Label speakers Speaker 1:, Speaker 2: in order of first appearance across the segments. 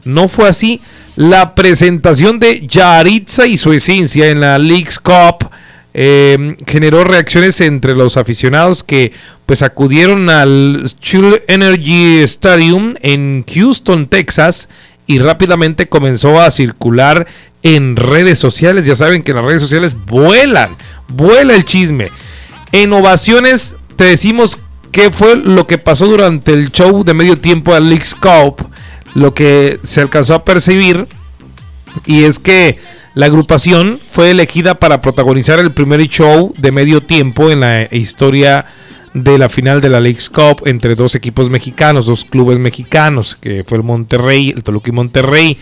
Speaker 1: no fue así. La presentación de Yaritza y su esencia en la Leagues Cup generó reacciones entre los aficionados que pues acudieron al Shell Energy Stadium en Houston, Texas, y rápidamente comenzó a circular en redes sociales. Ya saben que en las redes sociales vuela el chisme. En ovaciones te decimos qué fue lo que pasó durante el show de medio tiempo de la Leagues Cup, lo que se alcanzó a percibir, y es que la agrupación fue elegida para protagonizar el primer show de medio tiempo en la historia de la final de la Leagues Cup entre dos equipos mexicanos, dos clubes mexicanos, que fue el Monterrey, el Toluca y Monterrey,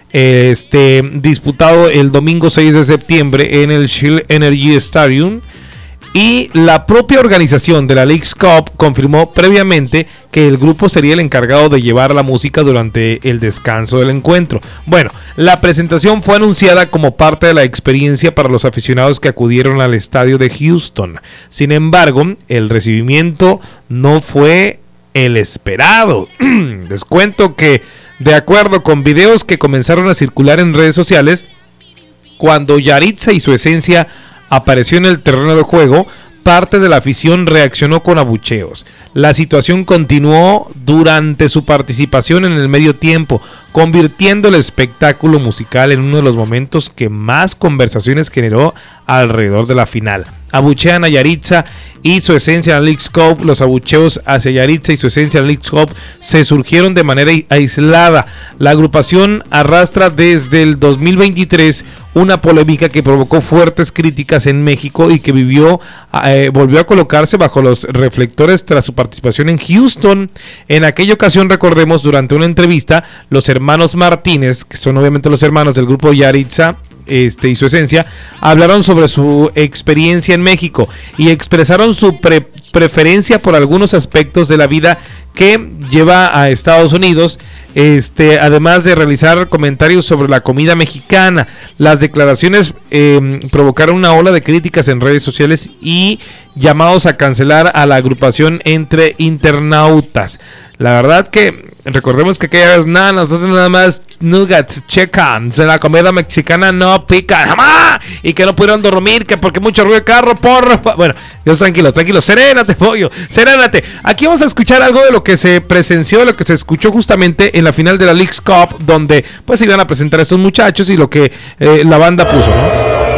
Speaker 1: disputado el domingo 6 de septiembre en el Shell Energy Stadium. Y la propia organización de la Leagues Cup confirmó previamente que el grupo sería el encargado de llevar la música durante el descanso del encuentro. Bueno, la presentación fue anunciada como parte de la experiencia para los aficionados que acudieron al estadio de Houston. Sin embargo, el recibimiento no fue el esperado. Les cuento que, de acuerdo con videos que comenzaron a circular en redes sociales, cuando Yaritza y su esencia apareció en el terreno de juego, parte de la afición reaccionó con abucheos. La situación continuó durante su participación en el medio tiempo, convirtiendo el espectáculo musical en uno de los momentos que más conversaciones generó alrededor de la final. Abuchean a Yaritza y su esencia en la Leagues Cup. Los abucheos hacia Yaritza y su esencia en la Leagues Cup se surgieron de manera aislada. La agrupación arrastra desde el 2023 una polémica que provocó fuertes críticas en México y que volvió a colocarse bajo los reflectores tras su participación en Houston. En aquella ocasión, recordemos, durante una entrevista, los hermanos Martínez, que son obviamente los hermanos del grupo Yaritza y su esencia, hablaron sobre su experiencia en México y expresaron su preferencia por algunos aspectos de la vida que lleva a Estados Unidos, además de realizar comentarios sobre la comida mexicana. Las declaraciones provocaron una ola de críticas en redes sociales y llamados a cancelar a la agrupación entre internautas. La verdad que recordemos que aquella vez nosotros nada más nuggets, chickens, en la comida mexicana no pica jamás, y que no pudieron dormir, que porque mucho ruido de carro, bueno, Dios, tranquilo, serénate, pollo, serénate. Aquí vamos a escuchar algo de lo que se presenció, lo que se escuchó justamente en la final de la Leagues Cup, donde pues se iban a presentar a estos muchachos y lo que la banda puso, ¿no?